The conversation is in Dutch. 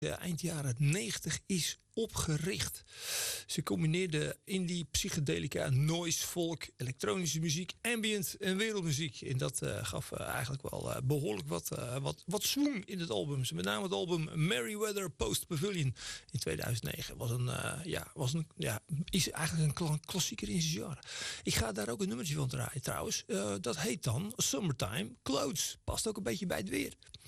eind jaren 90 is opgericht. Ze combineerde indie, psychedelica, noise, folk, elektronische muziek, ambient en wereldmuziek. En dat gaf eigenlijk wel behoorlijk wat swing in het album. Met name het album Merryweather Post Pavilion in 2009 is eigenlijk een klassieker in zijn genre. Ik ga daar ook een nummertje van draaien trouwens. Dat heet dan Summertime Clothes. Past ook een beetje bij het weer.